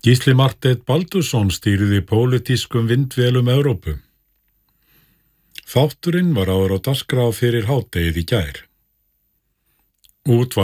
Gísli Marteinn Baldursson stýrði pólitískum vindvélum Evrópu. Þátturinn var áður á dagskrá fyrir hádegið í gær.